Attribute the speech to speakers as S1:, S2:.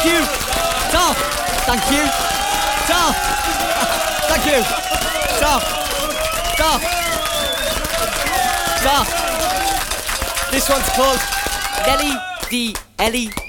S1: Thank you. Stop. Thank you. Stop. Thank you. Stop. Stop. Stop. This one's called Nelly the Ellie